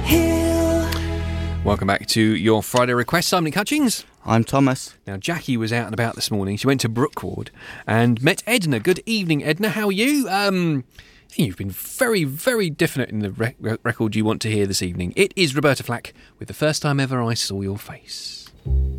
Welcome back to your Friday request. I'm Nick Hutchings. I'm Thomas. Now, Jackie was out and about this morning. She went to Brookwood and met Edna. Good evening, Edna. How are you? You've been very, very definite in the record you want to hear this evening. It is Roberta Flack with The First Time Ever I Saw Your Face.